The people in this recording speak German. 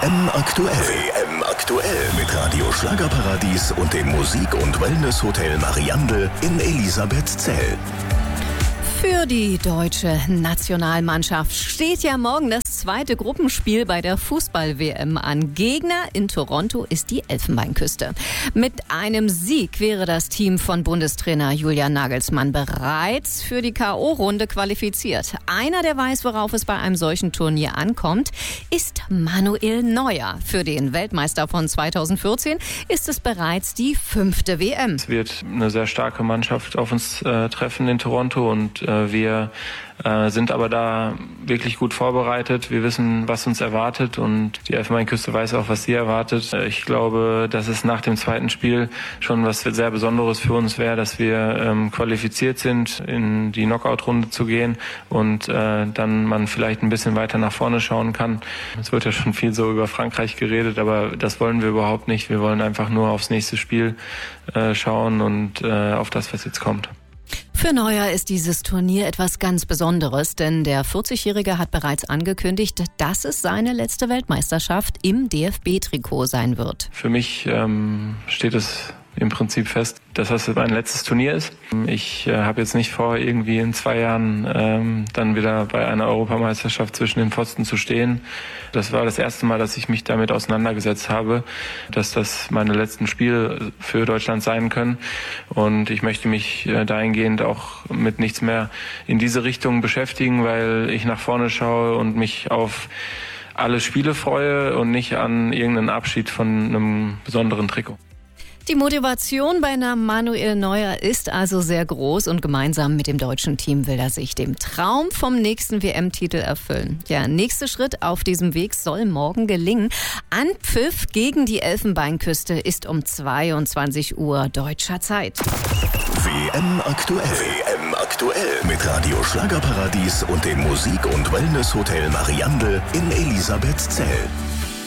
WM aktuell. WM aktuell mit Radio Schlagerparadies und dem Musik- und Wellness-Hotel Mariandel in Elisabethzell. Für die deutsche Nationalmannschaft steht ja morgen das zweite Gruppenspiel bei der Fußball-WM an. Gegner in Toronto ist die Elfenbeinküste. Mit einem Sieg wäre das Team von Bundestrainer Julian Nagelsmann bereits für die K.O.-Runde qualifiziert. Einer, der weiß, worauf es bei einem solchen Turnier ankommt, ist Manuel Neuer. Für den Weltmeister von 2014 ist es bereits die 5. WM. Es wird eine sehr starke Mannschaft auf uns treffen in Toronto und wir sind aber da wirklich gut vorbereitet. Wir wissen, was uns erwartet und die Elfenbeinküste weiß auch, was sie erwartet. Ich glaube, dass es nach dem zweiten Spiel schon was sehr Besonderes für uns wäre, dass wir qualifiziert sind, in die Knockout-Runde zu gehen und dann man vielleicht ein bisschen weiter nach vorne schauen kann. Es wird ja schon viel so über Frankreich geredet, aber das wollen wir überhaupt nicht. Wir wollen einfach nur aufs nächste Spiel schauen und auf das, was jetzt kommt. Für Neuer ist dieses Turnier etwas ganz Besonderes, denn der 40-Jährige hat bereits angekündigt, dass es seine letzte Weltmeisterschaft im DFB-Trikot sein wird. Für mich steht es im Prinzip fest, dass das mein letztes Turnier ist. Ich habe jetzt nicht vor, irgendwie in 2 Jahren dann wieder bei einer Europameisterschaft zwischen den Pfosten zu stehen. Das war das erste Mal, dass ich mich damit auseinandergesetzt habe, dass das meine letzten Spiele für Deutschland sein können. Und ich möchte mich dahingehend auch mit nichts mehr in diese Richtung beschäftigen, weil ich nach vorne schaue und mich auf alle Spiele freue und nicht an irgendeinen Abschied von einem besonderen Trikot. Die Motivation bei Manuel Neuer ist also sehr groß und gemeinsam mit dem deutschen Team will er sich dem Traum vom nächsten WM-Titel erfüllen. Der nächste Schritt auf diesem Weg soll morgen gelingen. Anpfiff gegen die Elfenbeinküste ist um 22 Uhr deutscher Zeit. WM aktuell. WM aktuell mit Radio Schlagerparadies und dem Musik- und Wellness-Hotel Mariandel in Elisabethzell.